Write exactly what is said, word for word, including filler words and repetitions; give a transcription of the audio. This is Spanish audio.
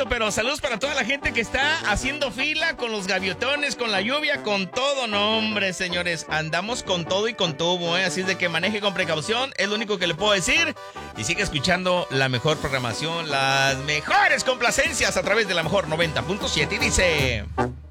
rato, pero saludos para toda la gente que está haciendo fila con los gaviotones, con la lluvia, con todo. No, hombre, señores, andamos con todo y con tubo, ¿eh? Así es de que maneje con precaución, es lo único que le puedo decir. Y sigue escuchando la mejor programación, las mejores complacencias a través de la mejor noventa punto siete. Y dice...